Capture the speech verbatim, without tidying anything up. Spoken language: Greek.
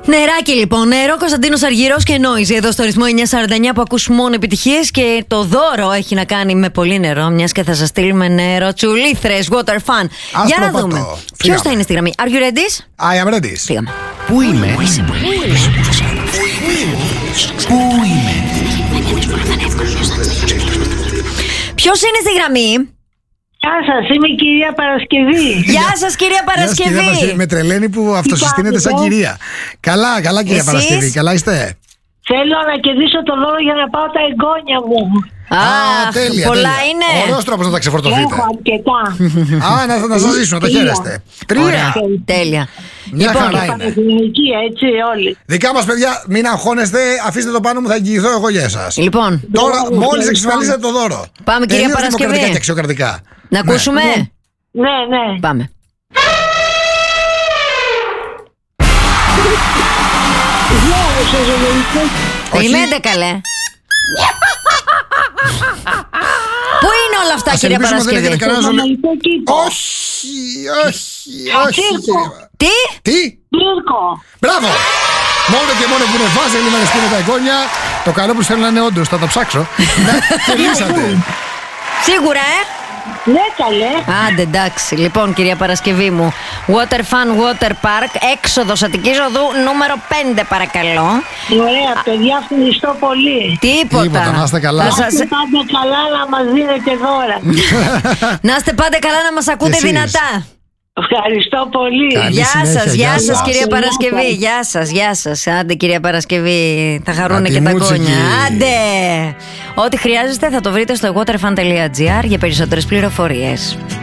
Νεράκι λοιπόν, νερό, Κωνσταντίνος Αργυρός και Νόιζη εδώ στο ρυθμό εννιακόσια σαράντα εννιά που ακούς μόνο επιτυχίες. Και το δώρο έχει να κάνει με πολύ νερό, μιας και θα σας στείλουμε νερό τσουλήθρες, water fun. Ας Για να προπατώ. δούμε ποιος θα είναι στη γραμμή. Are you ready? I am ready. Φύγαμε. Πού είμαι? Πού είμαι? Ποιος είναι στη γραμμή? Γεια σας, είμαι η κυρία Παρασκευή. Γεια σας κυρία Παρασκευή. Γεια σας, κυρία, με τρελαίνει που αυτοσυστήνεται σαν κυρία. Καλά, καλά κυρία Εσείς? Παρασκευή, καλά είστε? Θέλω να κερδίσω το δώρο για να πάω τα εγγόνια μου. Αχ, τέλεια, πολλά τέλεια. είναι. Ωραίος τρόπος να τα ξεφορτωθείτε. Έχω αρκετά. Α, να, να σας ζήσουν, να το Τρία. χαίρεστε. Ωραία, Τρία. τέλεια. Μια Λοιπόν, χαρά είναι. Πανεπιστημιακή, έτσι όλοι. Δικά μας παιδιά, μην αγχώνεστε, αφήστε το πάνω μου, θα εγγυηθώ εγώ για εσάς. Λοιπόν, Τώρα, Μπράβο, μόλις ευχαριστώ. εξασφαλίσετε το δώρο. Πάμε, κυρία Τελείως Παρασκευή. δημοκρατικά και αξιοκρατικά. να ακούσουμε. Ναι, ναι. Πάμε. Γεια σας, ζωολογικό. Όχι. Περιμένετε καλέ. Πού είναι όλα αυτά Ας κυρία ελπίσουμε δεν Παρασκευή? έγινε κανένας Το ζω- ζωολογικό κήπο. Όχι, όχι, όχι. Τσίρκο. κυρία. Τι? Τι? Τσίρκο. Μπράβο! Μόνο και μόνο που είναι βάζελοι να σκύνε τα εγγόνια. Το καλό που θέλω να είναι όντως, θα το ψάξω. Ναι, κερδίσατε. Σίγουρα, ε? Ναι, καλέ. Άντε, εντάξει. Λοιπόν, κυρία Παρασκευή μου, Water Fun Water Park, έξοδος Αττικής Οδού, νούμερο πέντε, παρακαλώ. Ωραία, παιδιά, ευχαριστώ πολύ. Τίποτα. Τίποτα, να είστε καλά. Θα Να σας- είστε πάντα καλά να μας δίνετε δώρα. Να είστε πάντα καλά, να μας ακούτε εσείς. δυνατά. Ευχαριστώ πολύ. Καλή Γεια συνέχεια, σας, γεια γεια σας σας. κυρία Γεια Παρασκευή. σας. Γεια σας, γεια σας. Άντε κυρία Παρασκευή, θα χαρούνε Άντε, και τα μούτσικη. κόνια. Άντε! Ό,τι χρειάζεστε θα το βρείτε στο waterfan τελεία gr για περισσότερες πληροφορίες.